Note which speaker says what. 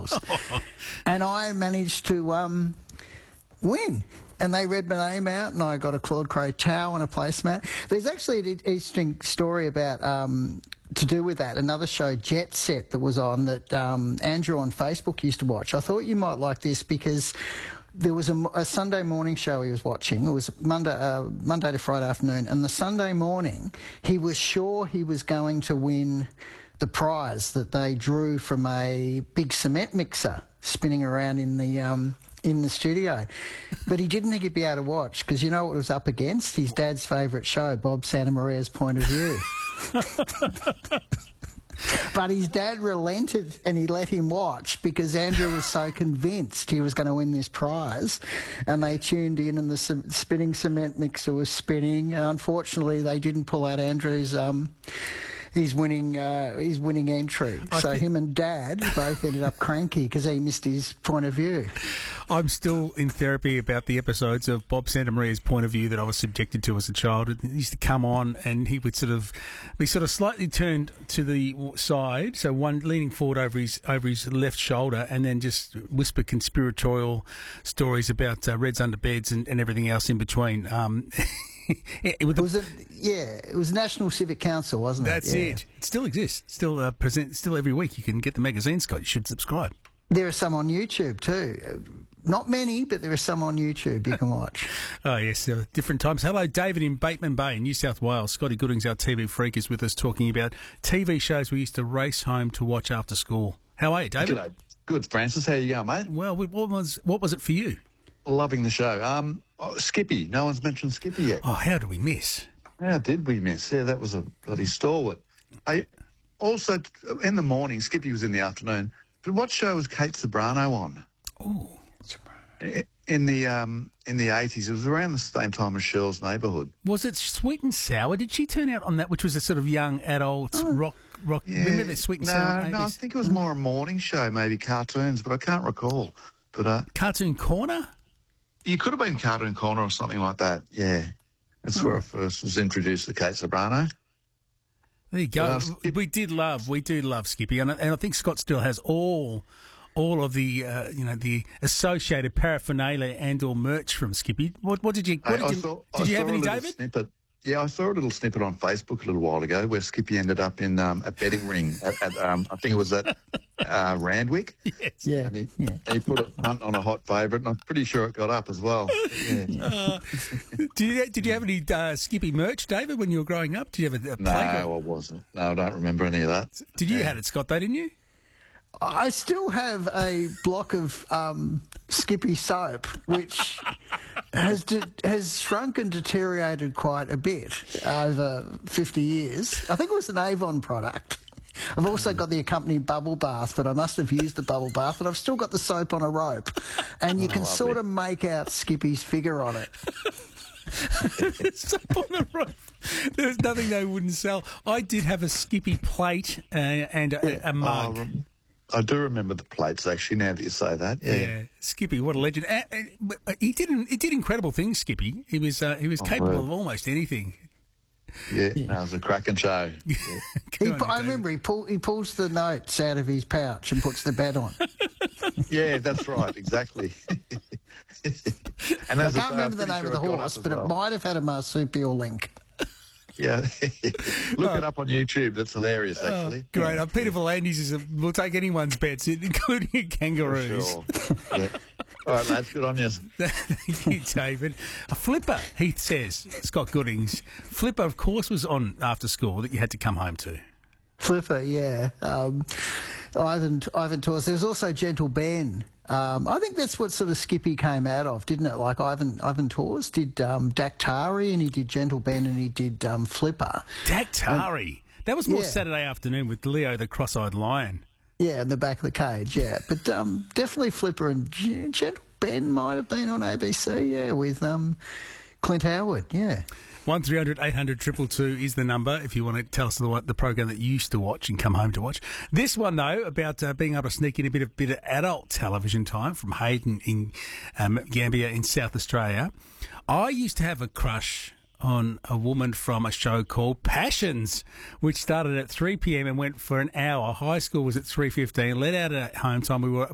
Speaker 1: trials. And I managed to win. And they read my name out, and I got a Claude Crowe towel and a placemat. There's actually an interesting story about to do with that, another show, Jet Set, that was on that Andrew on Facebook used to watch. I thought you might like this because there was a Sunday morning show he was watching. It was Monday to Friday afternoon, and the Sunday morning he was sure he was going to win the prize that they drew from a big cement mixer spinning around in the studio. But he didn't think he'd be able to watch because you know what it was up against? His dad's favourite show, Bob Santamaria's Point of View. But his dad relented and he let him watch because Andrew was so convinced he was going to win this prize, and they tuned in and the spinning cement mixer was spinning. Unfortunately, they didn't pull out Andrew's his winning entry. So him and Dad both ended up cranky because he missed his point of view.
Speaker 2: I'm still in therapy about the episodes of Bob Santamaria's Point of View that I was subjected to as a child. It used to come on and he would be slightly turned to the side, so one leaning forward over his left shoulder, and then just whisper conspiratorial stories about Reds under beds and everything else in between. It was National Civic Council, wasn't it? That's it. It still exists. Still every week. You can get the magazine, Scott. You should subscribe.
Speaker 1: There are some on YouTube too. Not many, but there are some on YouTube you can watch.
Speaker 2: Oh, yes, different times. Hello, David in Bateman Bay, New South Wales. Scotty Goodings, our TV freak, is with us talking about TV shows we used to race home to watch after school. How are you, David?
Speaker 3: G'day. Good, Francis. How you going, mate?
Speaker 2: Well, what was it for you?
Speaker 3: Loving the show. Skippy. No one's mentioned Skippy yet.
Speaker 2: Oh, how did we miss?
Speaker 3: How did we miss? Yeah, that was a bloody stalwart. Also, in the morning, Skippy was in the afternoon. But what show was Kate Sobrano on?
Speaker 2: Oh,
Speaker 3: in the 80s. It was around the same time as Shirl's Neighbourhood.
Speaker 2: Was it Sweet and Sour? Did she turn out on that, which was a sort of young adult rock?
Speaker 3: Yeah.
Speaker 2: Remember that Sweet and Sour?
Speaker 3: No, I think it was more a morning show, maybe cartoons, but I can't recall. But
Speaker 2: Cartoon Corner?
Speaker 3: You could have been Cartoon Corner or something like that. Yeah, that's where I first was introduced to Kate Sobrano.
Speaker 2: There you go. We do love Skippy, and I think Scott still has all of the the associated paraphernalia and/or merch from Skippy. What did you? Did you have any, David?
Speaker 3: Snippet. Yeah, I saw a little snippet on Facebook a little while ago where Skippy ended up in a betting ring at I think it was at Randwick.
Speaker 2: Yes.
Speaker 1: Yeah.
Speaker 3: And he put a punt on a hot favourite, and I'm pretty sure it got up as well. Yeah.
Speaker 2: Did you have any Skippy merch, David, when you were growing up? Did you have a
Speaker 3: No, I wasn't. No, I don't remember any of that.
Speaker 2: Did you have it, Scott, though, didn't you?
Speaker 1: I still have a block of Skippy soap, which has shrunk and deteriorated quite a bit over 50 years. I think it was an Avon product. I've also got the accompanying bubble bath, but I must have used the bubble bath, and I've still got the soap on a rope. And you can sort of make out Skippy's figure on it.
Speaker 2: Soap on a rope. There's nothing they wouldn't sell. I did have a Skippy plate and a mug.
Speaker 3: I do remember the plates, actually, now that you say that.
Speaker 2: Yeah. Skippy, what a legend. He did incredible things, Skippy. He was capable of almost anything.
Speaker 3: Yeah, no, it was a cracking show. Yeah.
Speaker 1: I remember he pulls the notes out of his pouch and puts the bet on.
Speaker 3: Yeah, that's right, exactly. And
Speaker 1: I can't remember the name of the horse, but it might have had a marsupial link.
Speaker 3: Yeah, look it up on YouTube. That's hilarious, actually.
Speaker 2: Great. Peter Volandis will take anyone's bets, including kangaroos.
Speaker 3: Sure. Yeah. All right, lads, good on you.
Speaker 2: Thank you, David. A flipper, Heath says, Scott Goodings. Flipper, of course, was on after school that you had to come home to.
Speaker 1: Flipper, yeah. Ivan Tors. There was also Gentle Ben. I think that's what sort of Skippy came out of, didn't it? Like Ivan Tors did Daktari, and he did Gentle Ben, and he did Flipper.
Speaker 2: Daktari. That was more Saturday afternoon with Leo the cross-eyed lion.
Speaker 1: Yeah, in the back of the cage, yeah. But definitely Flipper and Gentle Ben might have been on ABC, yeah, with Clint Howard, yeah.
Speaker 2: 1300 800 222 is the number if you want to tell us the program that you used to watch and come home to watch. This one, though, about being able to sneak in a bit of adult television time from Hayden in Gambia in South Australia. I used to have a crush on a woman from a show called Passions, which started at 3 p.m. and went for an hour. High school was at 3:15. Let out at home time. We were